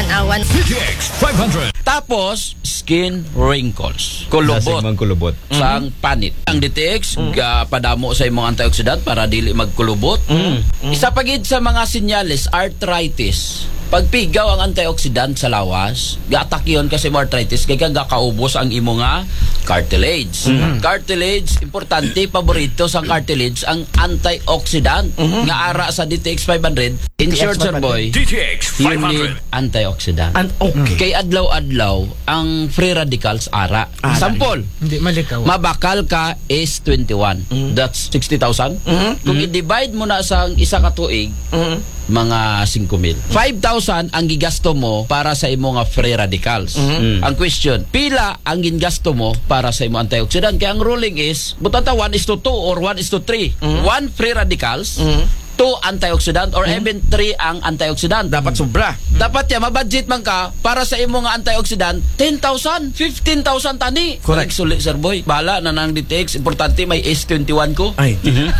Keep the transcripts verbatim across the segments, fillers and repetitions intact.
tanawan. D T X five hundred. Tapos, skin wrinkles. Kulubot. Dasig kulubot. Sang panit. Ang D T X, ga padamo sa imong antioxidant para dili magkulubot. Isa pagid sa mga sinyalis, arthritis. Pagpigaw ang antioxidant sa lawas, ga-attack yun kasi mo arthritis, kaya gakaubos ang imo nga cartilage. Mm-hmm. Cartilage, importante, paborito sa cartilage, ang antioxidant mm-hmm. nga ara sa D T X five hundred. In short, sir boy, D T X you five hundred. need antioxidant. An okay. Kay adlaw-adlaw, ang free radicals ara. Ah, Sample, Hindi malikaw. mabakal ka is twenty-one. Mm-hmm. That's sixty thousand. Mm-hmm. Kung i-divide mo na sa isa ka tuig, mm-hmm. mga five mil. five thousand ang gigasto mo para sa imo nga free radicals. Mm-hmm. Ang question, pila ang gingasto mo para sa imo antioxidant? Kaya ang ruling is, butata one is to two or one is to three. Mm-hmm. one free radicals, mm-hmm. two antioxidant or mm-hmm. even three ang antioxidant. Dapat sobra. Mm-hmm. Dapat ya mabudget man ka para sa imo nga antioxidant ten thousand, fifteen thousand tani. Correct. Sulit, sir boy. Bala na nang D T X. Importante may S twenty-one ko. Ay.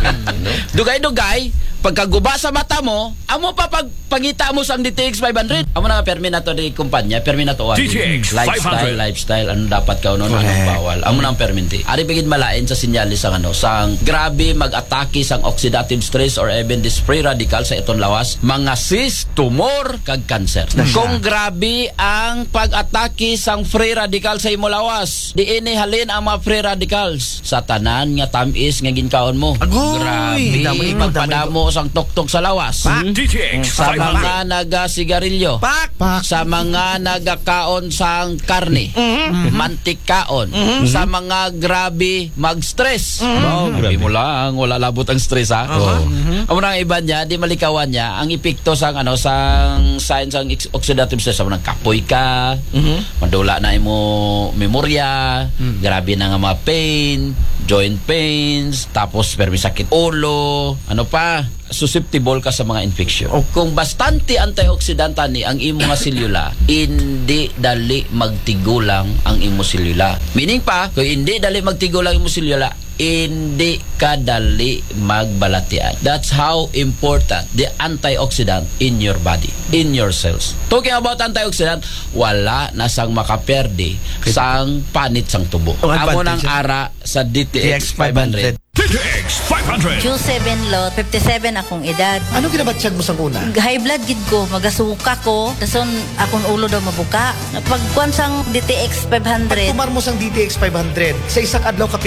Dugay-dugay, pagkaguba sa mata mo, amo pa pag pangita mo sa D T X five hundred. Amo na nga permi na to di kumpanya, permi na to D T X lifestyle, five hundred. lifestyle, ano dapat ka unon, anong bawal. Amo na ang perminti. Ari pigid malain sa sinyalis sang ano, sang grabe mag-atake sang oxidative stress or even this free radical sa iton lawas, mga cyst, tumor, kag cancer. Kung grabe ang pag-atake sang free radical sa imo lawas, di ini halin ang mga free radicals sa tanan nga tamis nga ginkaon mo. Agoy! Grabe Damay mo, magpadamo sang tuktok sa lawas. D T X Sa five hundred. mga naga-sigarilyo, Pak! Pak! sa mga nagakaon sang karne, mantikaon, sa mga grabe mag-stress. Oh, grabe mo lang, wala labot ang stress ha. Oh. Amo nang iba niya, di malikawan niya ang epekto sang ano sang signs ang oxidative stress. Amo nang kapoy ka, madula na imo memorya, grabe na nga mga pain, joint pains, tapos permi sakit ulo, ano pa, susceptible ka sa mga infection. Oh. Kung bastante antioxidant ni ang imo nga selula, hindi dali magtigulang ang imo selula. Meaning pa, kung hindi dali magtigulang imo selula, hindi ka dali magbalatian. That's how important the antioxidant in your body, in your cells. Talking about antioxidant, wala na sang makaperde sang panit sang tubo. Oh, Amo nang advantage. ara sa D T X five hundred. D T X five hundred. Q seven lot, fifty-seven akong edad. Ano kinabatsyag mo sa una? High blood gid ko, magasuka ko, dason akong ulo daw mabuka. Pagkuan sang D T X five hundred. Kumar mo sang D T X five hundred, sa isang adlaw ka